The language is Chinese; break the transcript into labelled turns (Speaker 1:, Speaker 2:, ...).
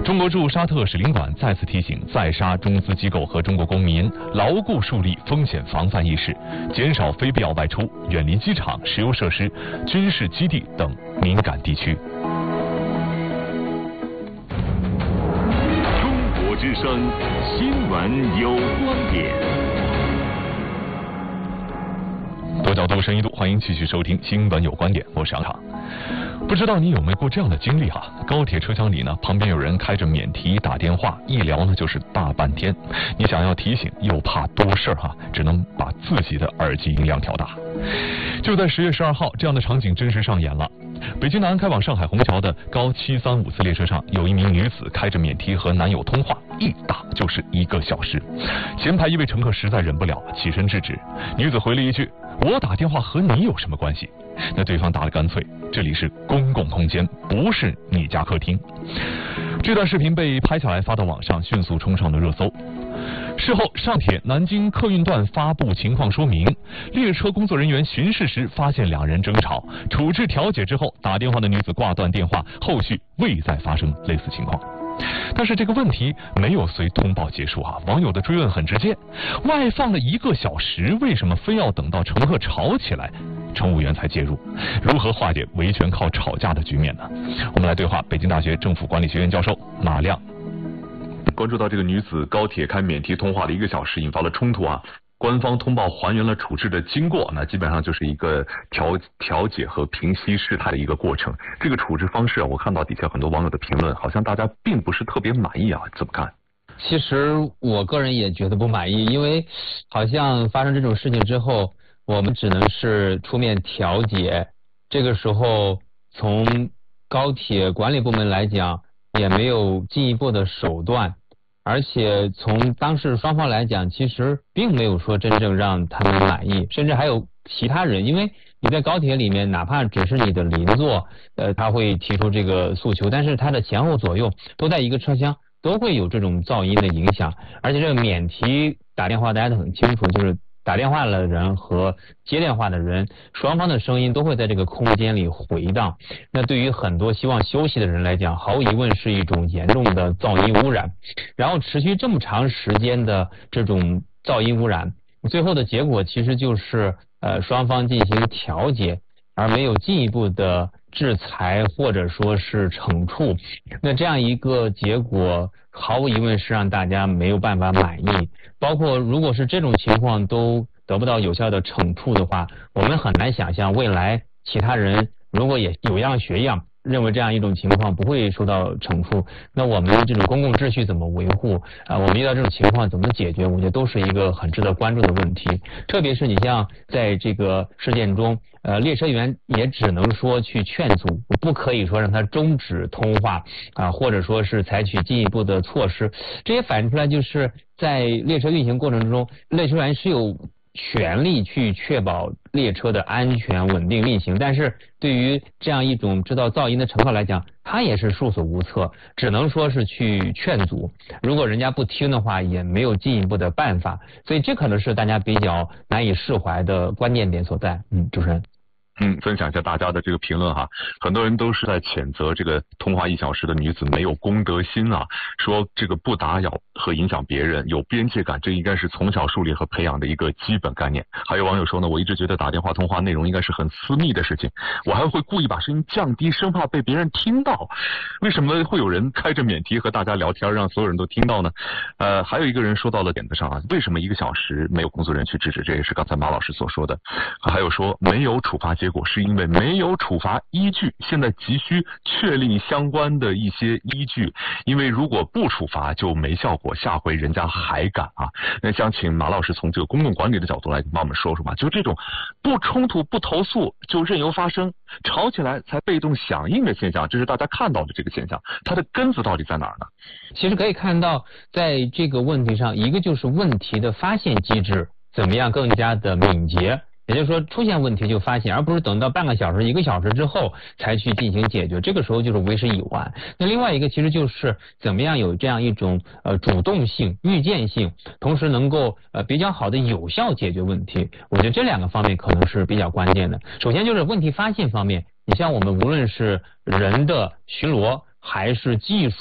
Speaker 1: 中国驻沙特使领馆再次提醒在沙中资机构和中国公民牢固树立风险防范意识，减少非必要外出，远离机场、石油设施、军事基地等敏感地区。
Speaker 2: 中国之声新闻有观点。
Speaker 1: 多角度、深一度，欢迎继续收听《新闻有观点》，我是杨畅。不知道你有没有过这样的经历哈？高铁车厢里呢，旁边有人开着免提打电话，一聊呢就是大半天。你想要提醒，又怕多事哈，只能把自己的耳机音量调大。就在10月12号，这样的场景真实上演了。北京南开往上海虹桥的高735次列车上，有一名女子开着免提和男友通话，一打就是1个小时。前排一位乘客实在忍不了，起身制止。女子回了一句：“我打电话和你有什么关系？”那对方答得干脆：“这里是公共空间，不是你家客厅。”这段视频被拍下来发到网上，迅速冲上了热搜。事后，上铁南京客运段发布情况说明，列车工作人员巡视时发现两人争吵，处置调解之后，打电话的女子挂断电话，后续未再发生类似情况。但是这个问题没有随通报结束啊，网友的追问很直接：外放了1个小时，为什么非要等到乘客吵起来，乘务员才介入？如何化解维权靠吵架的局面呢？我们来对话北京大学政府管理学院教授马亮。关注到这个女子高铁开免提通话的1个小时引发了冲突啊，官方通报还原了处置的经过，那基本上就是一个调解和平息事态的一个过程。这个处置方式啊，我看到底下很多网友的评论，好像大家并不是特别满意啊，怎么看？
Speaker 3: 其实我个人也觉得不满意，因为好像发生这种事情之后，我们只能是出面调解，这个时候从高铁管理部门来讲也没有进一步的手段，而且从当事双方来讲，其实并没有说真正让他们满意，甚至还有其他人，因为你在高铁里面，哪怕只是你的邻座，他会提出这个诉求，但是他的前后左右都在一个车厢，都会有这种噪音的影响。而且这个免提打电话大家都很清楚，就是打电话的人和接电话的人，双方的声音都会在这个空间里回荡。那对于很多希望休息的人来讲，毫无疑问是一种严重的噪音污染。然后持续这么长时间的这种噪音污染，最后的结果其实就是双方进行调解，而没有进一步的制裁或者说是惩处。那这样一个结果毫无疑问是让大家没有办法满意，包括如果是这种情况都得不到有效的惩处的话，我们很难想象未来其他人如果也有样学样，认为这样一种情况不会受到惩处，那我们这种公共秩序怎么维护我们遇到这种情况怎么解决，我觉得都是一个很值得关注的问题。特别是你像在这个事件中列车员也只能说去劝阻，不可以说让他终止通话或者说是采取进一步的措施。这也反映出来就是在列车运行过程中，列车员是有权利去确保列车的安全稳定运行，但是对于这样一种制造噪音的乘客来讲，他也是束手无策，只能说是去劝阻，如果人家不听的话也没有进一步的办法，所以这可能是大家比较难以释怀的关键点所在。主持人
Speaker 1: 分享一下大家的这个评论哈，很多人都是在谴责这个通话1小时的女子没有公德心啊，说这个不打扰和影响别人，有边界感，这应该是从小树立和培养的一个基本概念。还有网友说呢，我一直觉得打电话通话内容应该是很私密的事情，我还会故意把声音降低，生怕被别人听到。为什么会有人开着免提和大家聊天，让所有人都听到呢？还有一个人说到了点子上啊，为什么1个小时没有工作人员去制止？这也是刚才马老师所说的。还有说没有处罚结果是因为没有处罚依据，现在急需确立相关的一些依据，因为如果不处罚就没效果，下回人家还敢啊。那想请马老师从这个公共管理的角度来帮我们说说吧，就这种不冲突不投诉就任由发生，吵起来才被动响应的现象，这是大家看到的这个现象，它的根子到底在哪儿呢？
Speaker 3: 其实可以看到在这个问题上，一个就是问题的发现机制怎么样更加的敏捷，也就是说出现问题就发现，而不是等到半个小时1个小时之后才去进行解决，这个时候就是为时已晚。那另外一个其实就是怎么样有这样一种主动性预见性，同时能够比较好的有效解决问题，我觉得这2个方面可能是比较关键的。首先就是问题发现方面，你像我们无论是人的巡逻还是技术